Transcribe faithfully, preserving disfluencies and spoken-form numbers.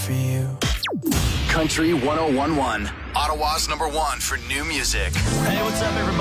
for you. Country one oh one one, Ottawa's number one for new music. Hey, what's up, everybody?